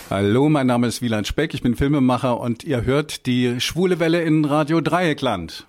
Hallo, mein Name ist Wieland Speck, ich bin Filmemacher und ihr hört die Schwule Welle in Radio Dreieckland.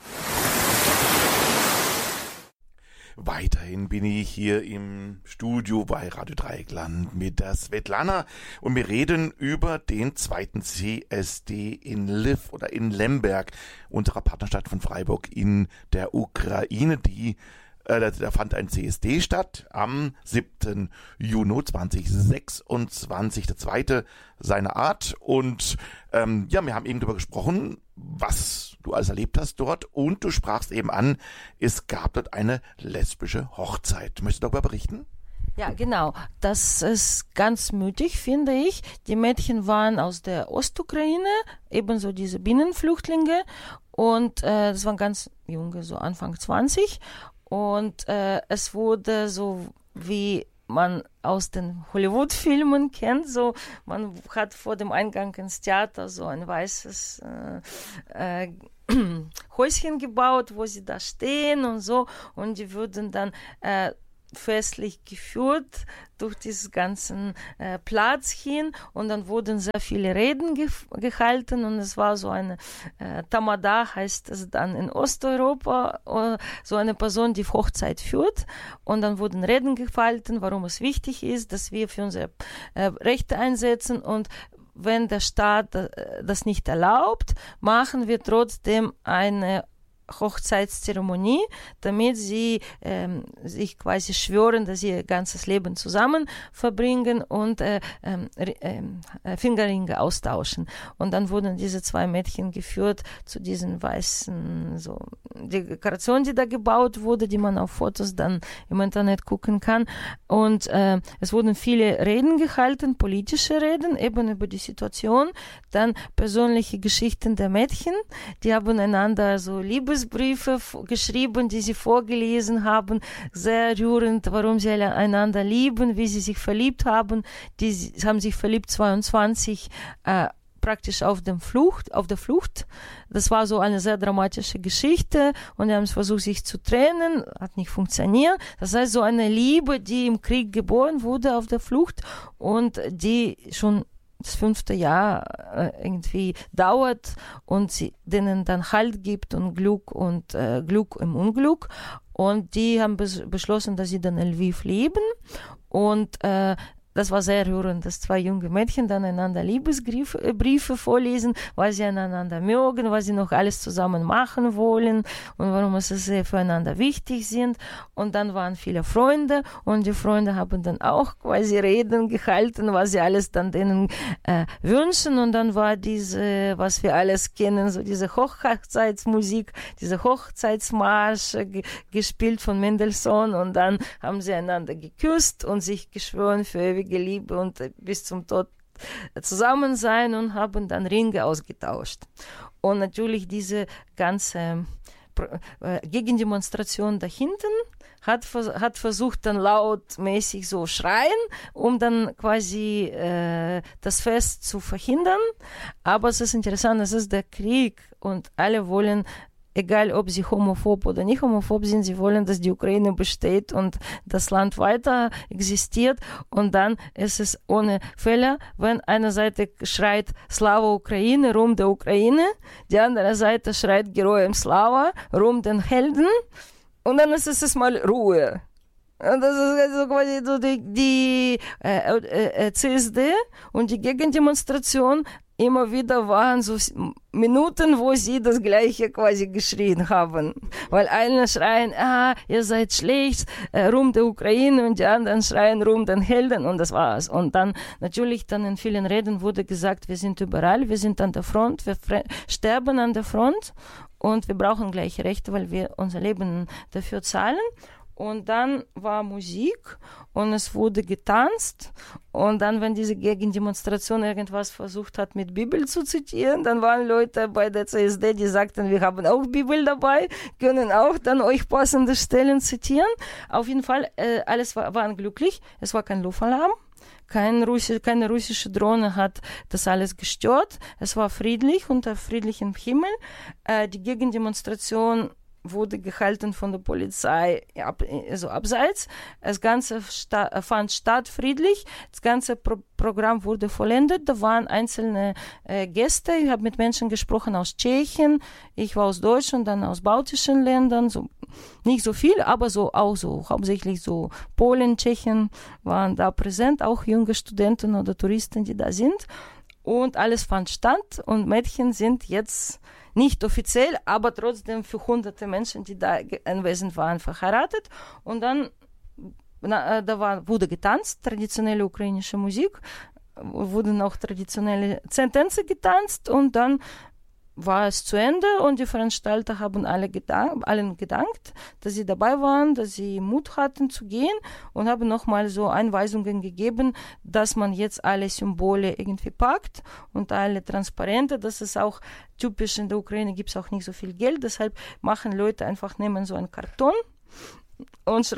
Weiterhin bin ich hier im Studio bei Radio Dreieckland mit der Svetlana und wir reden über den zweiten CSD in Lviv oder in Lemberg, unserer Partnerstadt von Freiburg in der Ukraine. Da fand ein CSD statt am 7. Juni 2026, der zweite seiner Art. Und wir haben eben darüber gesprochen, was du alles erlebt hast dort. Und du sprachst eben an, es gab dort eine lesbische Hochzeit. Möchtest du darüber berichten? Ja, genau. Das ist ganz mutig, finde ich. Die Mädchen waren aus der Ostukraine, ebenso diese Binnenflüchtlinge. Und das waren ganz junge, so Anfang 20. Und es wurde so, wie man aus den Hollywood-Filmen kennt, so man hat vor dem Eingang ins Theater so ein weißes Häuschen gebaut, wo sie da stehen und so, und die würden dann festlich geführt durch diesen ganzen Platz hin, und dann wurden sehr viele Reden gehalten, und es war so eine Tamada, heißt es dann in Osteuropa, so eine Person, die Hochzeit führt, und dann wurden Reden gehalten, warum es wichtig ist, dass wir für unsere Rechte einsetzen, und wenn der Staat das nicht erlaubt, machen wir trotzdem eine Hochzeitszeremonie, damit sie sich quasi schwören, dass sie ihr ganzes Leben zusammen verbringen und Fingerringe austauschen. Und dann wurden diese zwei Mädchen geführt zu diesen weißen so Dekorationen, die da gebaut wurde, die man auf Fotos dann im Internet gucken kann. Und es wurden viele Reden gehalten, politische Reden, eben über die Situation, dann persönliche Geschichten der Mädchen, die haben einander so Liebesbriefe geschrieben, die sie vorgelesen haben, sehr rührend, warum sie einander lieben, wie sie sich verliebt haben. Die haben sich verliebt 22 praktisch auf der Flucht. Das war so eine sehr dramatische Geschichte, und die haben versucht, sich zu trennen, hat nicht funktioniert. Das heißt, so eine Liebe, die im Krieg geboren wurde auf der Flucht und die schon das 5. Jahr irgendwie dauert und sie denen dann Halt gibt und Glück im Unglück. Und die haben beschlossen, dass sie dann in Lviv leben. Und das war sehr rührend, dass zwei junge Mädchen dann einander Liebesbriefe vorlesen, was sie aneinander mögen, was sie noch alles zusammen machen wollen und warum es sehr füreinander wichtig sind. Und dann waren viele Freunde, und die Freunde haben dann auch quasi Reden gehalten, was sie alles dann denen wünschen. Und dann war diese, was wir alles kennen, so diese Hochzeitsmusik, diese Hochzeitsmarsch gespielt von Mendelssohn, und dann haben sie einander geküsst und sich geschworen für ewige Liebe und bis zum Tod zusammen sein, und haben dann Ringe ausgetauscht. Und natürlich diese ganze Gegendemonstration da hinten hat versucht dann lautmäßig so schreien, um dann quasi das Fest zu verhindern. Aber es ist interessant, es ist der Krieg, und alle wollen, egal ob sie homophob oder nicht homophob sind, sie wollen, dass die Ukraine besteht und das Land weiter existiert. Und dann ist es ohne Fehler, wenn eine Seite schreit Slava Ukraine, Ruhm der Ukraine, die andere Seite schreit Gerojem Slava, Ruhm den Helden, und dann ist es mal Ruhe. Und das ist also quasi so die CSD und die Gegendemonstration. Immer wieder waren so Minuten, wo sie das Gleiche quasi geschrien haben. Weil eine schreien, ihr seid schlecht, Ruhm der Ukraine, und die anderen schreien Ruhm den Helden, und das war's. Und dann natürlich dann in vielen Reden wurde gesagt, wir sind überall, wir sind an der Front, wir sterben an der Front, und wir brauchen gleiche Rechte, weil wir unser Leben dafür zahlen. Und dann war Musik und es wurde getanzt. Und dann, wenn diese Gegendemonstration irgendwas versucht hat, mit Bibel zu zitieren, dann waren Leute bei der CSD, die sagten, wir haben auch Bibel dabei, können auch dann euch passende Stellen zitieren. Auf jeden Fall, alles waren glücklich. Es war kein Luftalarm. Keine russische Drohne hat das alles gestört. Es war friedlich, unter friedlichem Himmel. Die Gegendemonstration wurde gehalten von der Polizei, also abseits. Das Ganze fand statt friedlich. Das ganze Programm wurde vollendet. Da waren einzelne Gäste. Ich habe mit Menschen gesprochen aus Tschechien. Ich war aus Deutschland, dann aus baltischen Ländern. So, nicht so viel, aber auch hauptsächlich so Polen, Tschechien waren da präsent. Auch junge Studenten oder Touristen, die da sind. Und alles fand statt. Und Mädchen sind jetzt nicht offiziell, aber trotzdem für hunderte Menschen, die da anwesend waren, verheiratet. Und dann wurde getanzt, traditionelle ukrainische Musik, wurden auch traditionelle Tänze getanzt und dann war es zu Ende und die Veranstalter haben allen gedankt, dass sie dabei waren, dass sie Mut hatten zu gehen und haben nochmal so Anweisungen gegeben, dass man jetzt alle Symbole irgendwie packt und alle Transparente. Das ist auch typisch, in der Ukraine gibt es auch nicht so viel Geld, deshalb machen Leute einfach, nehmen so einen Karton und